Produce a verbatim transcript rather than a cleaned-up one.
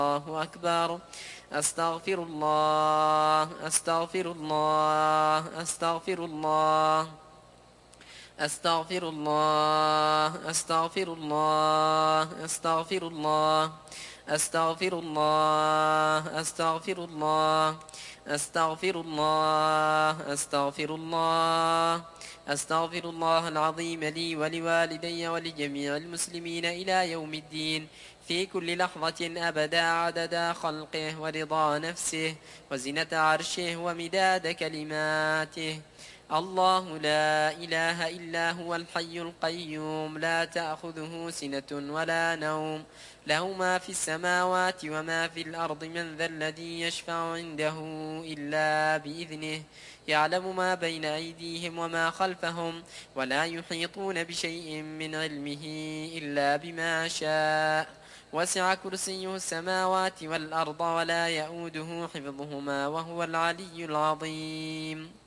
الله أكبر. أستغفر الله أستغفر الله أستغفر الله أستغفر الله أستغفر الله أستغفر الله أستغفر الله أستغفر الله أستغفر الله أستغفر الله أستغفر الله العظيم لي ولوالدي ولجميع المسلمين إلى يوم الدين في كل لحظة أبدا عدد خلقه ورضا نفسه وزنة عرشه ومداد كلماته. الله لا إله إلا هو الحي القيوم لا تأخذه سنة ولا نوم له ما في السماوات وما في الأرض من ذا الذي يشفع عنده إلا بإذنه يعلم ما بين أيديهم وما خلفهم ولا يحيطون بشيء من علمه إلا بما شاء وسع كرسيه السماوات والأرض ولا يؤوده حفظهما وهو العلي العظيم.